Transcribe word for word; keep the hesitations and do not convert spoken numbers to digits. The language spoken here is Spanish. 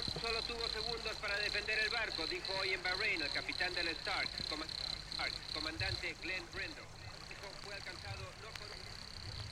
Solo tuvo segundos para defender el barco, dijo hoy en Bahrein el capitán del Stark, Comandante Glenn Brindle. Dijo, fue alcanzado no por un...